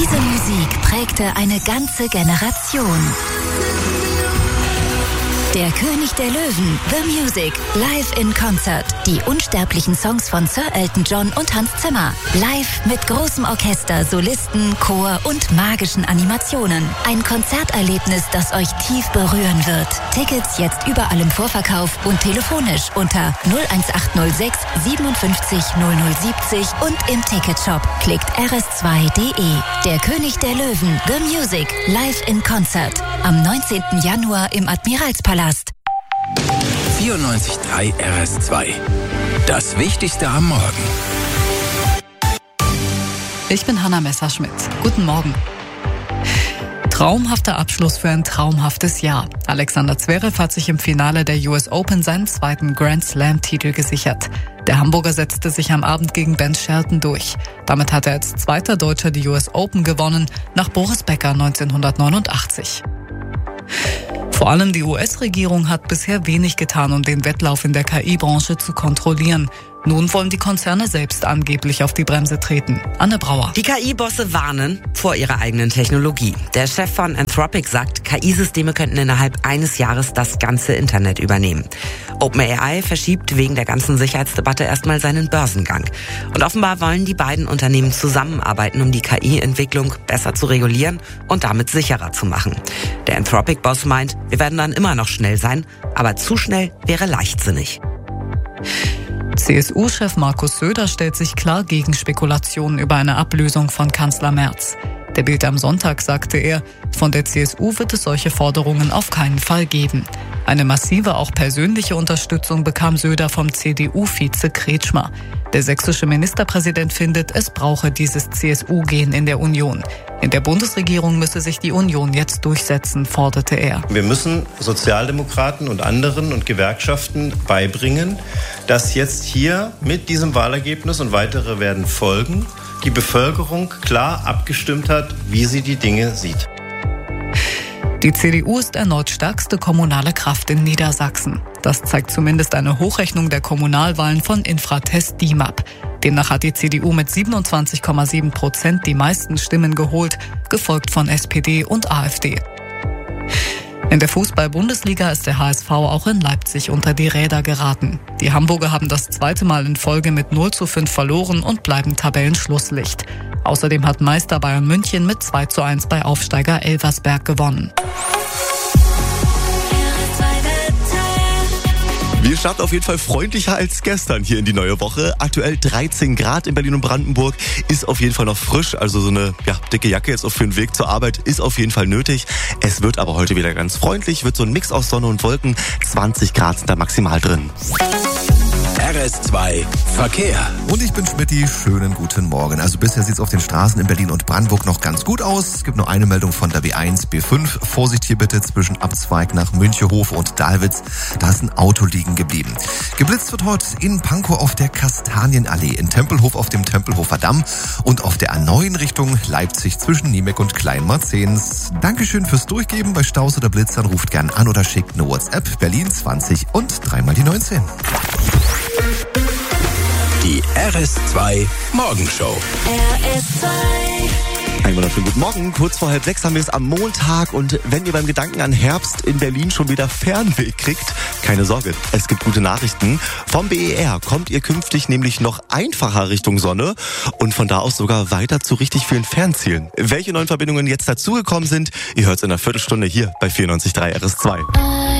Diese Musik prägte eine ganze Generation. Der König der Löwen, The Music, live in Concert. Die unsterblichen Songs von Sir Elton John und Hans Zimmer. Live mit großem Orchester, Solisten, Chor und magischen Animationen. Ein Konzerterlebnis, das euch tief berühren wird. Tickets jetzt überall im Vorverkauf und telefonisch unter 01806 57 0070 und im Ticketshop. Klickt rs2.de. Der König der Löwen, The Music, live in Concert. Am 19. Januar im Admiralspalast. 94.3 RS2. Das Wichtigste am Morgen. Ich bin Hanna Messerschmidt. Guten Morgen. Traumhafter Abschluss für ein traumhaftes Jahr. Alexander Zverev hat sich im Finale der US Open seinen zweiten Grand Slam-Titel gesichert. Der Hamburger setzte sich am Abend gegen Ben Shelton durch. Damit hat er als zweiter Deutscher die US Open gewonnen, nach Boris Becker 1989. Vor allem die US-Regierung hat bisher wenig getan, um den Wettlauf in der KI-Branche zu kontrollieren. Nun wollen die Konzerne selbst angeblich auf die Bremse treten. Anne Brauer. Die KI-Bosse warnen vor ihrer eigenen Technologie. Der Chef von Anthropic sagt, KI-Systeme könnten innerhalb eines Jahres das ganze Internet übernehmen. OpenAI verschiebt wegen der ganzen Sicherheitsdebatte erstmal seinen Börsengang. Und offenbar wollen die beiden Unternehmen zusammenarbeiten, um die KI-Entwicklung besser zu regulieren und damit sicherer zu machen. Der Anthropic-Boss meint, wir werden dann immer noch schnell sein, aber zu schnell wäre leichtsinnig. CSU-Chef Markus Söder stellt sich klar gegen Spekulationen über eine Ablösung von Kanzler Merz. Der Bild am Sonntag sagte er, von der CSU wird es solche Forderungen auf keinen Fall geben. Eine massive, auch persönliche Unterstützung bekam Söder vom CDU-Vize Kretschmer. Der sächsische Ministerpräsident findet, es brauche dieses CSU-Gen in der Union. In der Bundesregierung müsse sich die Union jetzt durchsetzen, forderte er. Wir müssen Sozialdemokraten und anderen und Gewerkschaften beibringen, dass jetzt hier mit diesem Wahlergebnis und weitere werden folgen, die Bevölkerung klar abgestimmt hat, wie sie die Dinge sieht. Die CDU ist erneut stärkste kommunale Kraft in Niedersachsen. Das zeigt zumindest eine Hochrechnung der Kommunalwahlen von Infratest DIMAP. Demnach hat die CDU mit 27,7% die meisten Stimmen geholt, gefolgt von SPD und AfD. In der Fußball-Bundesliga ist der HSV auch in Leipzig unter die Räder geraten. Die Hamburger haben das zweite Mal in Folge mit 0:5 verloren und bleiben Tabellenschlusslicht. Außerdem hat Meister Bayern München mit 2:1 bei Aufsteiger Elversberg gewonnen. Wir starten auf jeden Fall freundlicher als gestern hier in die neue Woche. Aktuell 13 Grad in Berlin und Brandenburg, ist auf jeden Fall noch frisch. Also so eine dicke Jacke jetzt auch für den Weg zur Arbeit ist auf jeden Fall nötig. Es wird aber heute wieder ganz freundlich, wird so ein Mix aus Sonne und Wolken. 20 Grad sind da maximal drin. RS2 Verkehr. Und ich bin Schmidti, schönen guten Morgen. Also bisher sieht es auf den Straßen in Berlin und Brandenburg noch ganz gut aus. Es gibt nur eine Meldung von der B1, B5. Vorsicht hier bitte zwischen Abzweig nach Münchehof und Dahlwitz. Da ist ein Auto liegen geblieben. Geblitzt wird heute in Pankow auf der Kastanienallee, in Tempelhof auf dem Tempelhofer Damm und auf der A9 Richtung Leipzig zwischen Niemek und Kleinmarzens. Dankeschön fürs Durchgeben. Bei Staus oder Blitzern ruft gern an oder schickt eine WhatsApp. Berlin 20 und 3 die 19. Die RS2 Morgenshow. Einen wunderschönen guten Morgen. Kurz vor 5:30 haben wir es am Montag. Und wenn ihr beim Gedanken an Herbst in Berlin schon wieder Fernweh kriegt, keine Sorge, es gibt gute Nachrichten. Vom BER kommt ihr künftig nämlich noch einfacher Richtung Sonne und von da aus sogar weiter zu richtig vielen Fernzielen. Welche neuen Verbindungen jetzt dazugekommen sind, ihr hört es in einer Viertelstunde hier bei 94.3 RS2.